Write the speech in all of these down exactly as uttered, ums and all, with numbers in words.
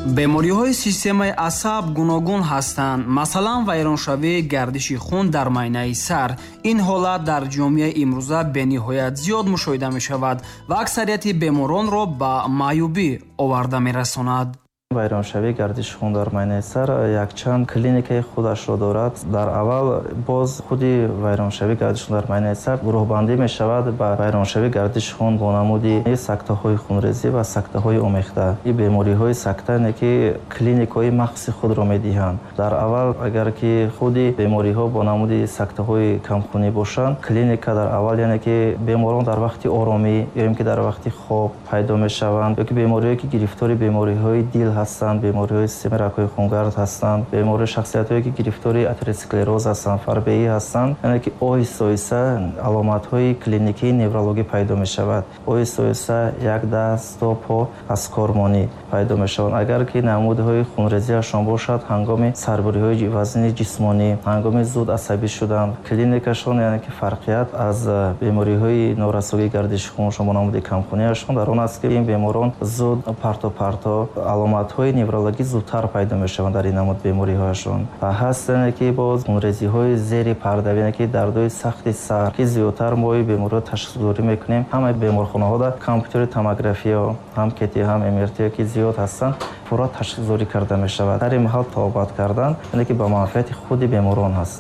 бемориҳои системаи асаб гуногун ҳастанд. Масалан, вайроншавии гардиши хун дар майнаи сар. Ин ҳолат дар ҷомеаи имрӯза бениҳоят зиёд мушоҳида мешавад ва аксарияти беморонро ба маъюбӣ оварда мерасонад. вайроншавии гардиши хун дар майнаи сар якчанд клиникаи худашро дорад. Дар аввал боз худи вайроншавии гардиши хун дар майнаи сар гурӯҳбандӣ мешавад ба вайроншавии гардиши хун бо намуди сактаҳои хунрезӣ ва сактаҳои омехта. ин бемориҳои сактане ки клиникаи махсуси худро медиҳанд. Дар аввал агар ки худи бемориҳо бо намуди сактаҳои камхунӣ бошанд, клиника дар аввал яъне ки беморон дар вақти оромӣ ё ки дар вақти хоб пайдо мешаванд, ё ки бемориҳое ки гирифтори бемориҳои дил ҳастанд, бемориҳои системаи рагҳои хунгард ҳастанд, бемории шахсиятҳое ки гирифтори атеросклероз ҳастанд, фарбеӣ ҳастанд, яъне ки оҳиста оҳиста аломатҳои клиникии неврологӣ пайдо мешавад. оҳиста оҳиста як даст то по аз кормонӣ пайдо мешаванд. агар ки намудҳои хунрезиашон бошад, ҳангоми сарбуриҳои вазни ҷисмонӣ, ҳангоми зуд асабӣ шудан, клиникашон яъне ки фарқият аз бемориҳои норасоии гардиши хуншон бо намуди камхуниашон дар он аст ки ин беморон зуд парто парто аломатҳои неврологӣ зудтар пайдо мешаванд дар ин намуд бемориҳояшон. ва ҳаст яъне ки боз хунрезиҳои зери парда, яъне ки дардои сахти сар ки зиёдтар мо ин бемориҳо ташхисгузорӣ мекунем. ҳамаи беморхонаҳо дар компютери томография, ҳам кти, ҳам мрт ки зиёд ҳастанд, фурат ташхисгузорӣ карда мешавад. дар ин маҳал табобат кардан яъне ки ба манфиати худи беморон ҳаст.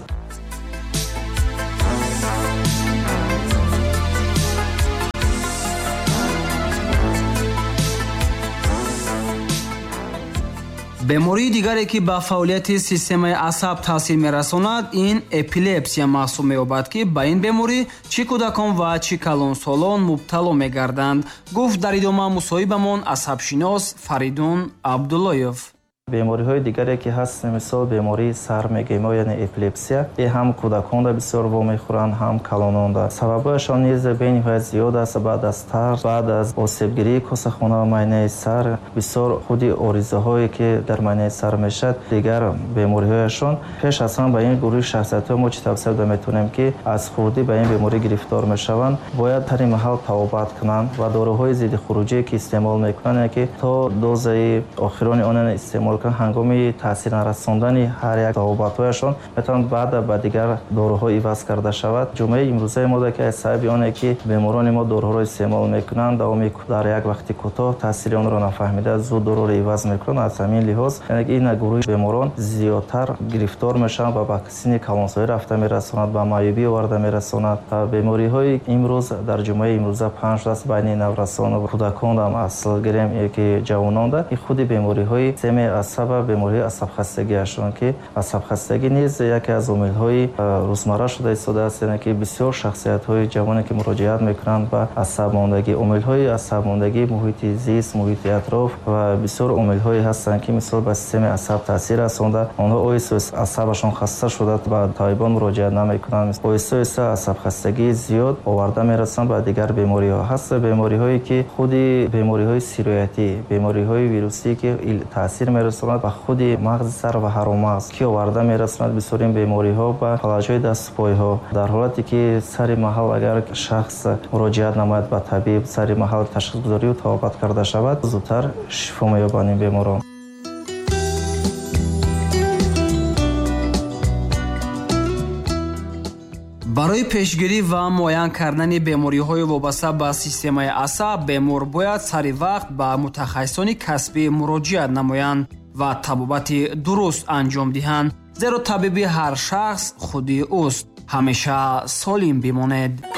бемории дигаре ки ба фаъолияти системаи асаб таъсир мерасонад, ин эпилепсия маҳсуб меёбад ки ба ин беморӣ чӣ кӯдакон ва чӣ калонсолон мубтало мегарданд, гуфт дар идома мусоҳибамон асабшинос Фаридун Абдуллоев. бемориҳои дигаре ки ҳаст, мисол бемории сар мегӯем яъне эпилепсия, ин ҳам кӯдаконда бисёр вомехӯранд, ҳам калононда. сабабҳояшон низ бениҳоят зиёд аст. баъд аз тарс, баъд аз осебгирии косахона ва майнаи сар, бисёр худи оризаҳое ки дар майнаи сар мешавад, дигар бемориҳояшон. пеш аз ҳам ба ин гурӯҳи шахсиятҳо мо чӣ тавсия дода метавонем ки аз хурдӣ ба ин беморӣ гирифтор мешаванд, бояд дар ин маҳал табобат кунанд ва доруҳои зидди хуруҷие ки истеъмол мекунанд, ки то дозаи охирони онро истеъмол ҳангоми таъсир нарасондани ҳар як табобатҳояшон метавонад баъда ба дигар доруҳо иваз карда шавад. ҷомеаи имрӯзаи мо ки аз сабаби оне ки беморони мо доруҳоро истеъмол мекунанд, давоми дар як вақти кӯтоҳ таъсири онро нафаҳмида зуд доруҳоро иваз мекунанд. аз ҳамин лиҳоз яъне ки ин гурӯҳи беморон зиёдтар гирифтор мешаванд ва ба синни калонсолӣ рафта мерасонад, ба маъюбӣ оварда мерасонад. бемориҳои имрӯз дар ҷомеаи имрӯза панҷ даст байни наврасону кӯдакондам асл гирем ки ҷавононда ин худи бемориҳои системаи асаба бемориҳои асабхастагиашон ки асабхастагӣ низ яке аз омилҳои рӯзмарра шуда истодааст, яъне ки бисёр шахсиятҳои ҷавоне ки муроҷиат мекунанд ба асабмондагӣ. омилҳои асабмондагӣ муҳити зист, муҳити атроф ва бисёр омилҳое ҳастанд ки мисол ба системаи асаб таъсир расонда, онҳо оҳиста оҳиста асабашон хаста шуда ба табибон муроҷиат намекунанд. оҳиста оҳиста асабхастагии зиёд оварда мерасонад ба дигар бемориҳо. ҳаст бемориҳое ки худи бемориҳои сироятӣ, бемориҳои вирусӣ ки таъсир мерасонад ба худи мағзи сар ва ҳаромағз ки оварда мерасонад бисёр ин бемориҳо ба фалаҷои дасту пойҳо. дар ҳолате ки сари маҳал агар шахс муроҷиат намояд ба табиб, сари маҳал ташхисгузорию табобат карда шавад, зудтар шифо меёбанд ин беморон. барои пешгирӣ ва муайян кардани бемориҳои вобаста ба системаи асаб, бемор бояд сари вақт ба мутахассисони касбӣ муроҷиат намоянд ва табобати дуруст анҷом диҳанд, зеро табиби ҳар шахс худи уст. ҳамеша солим бимонед.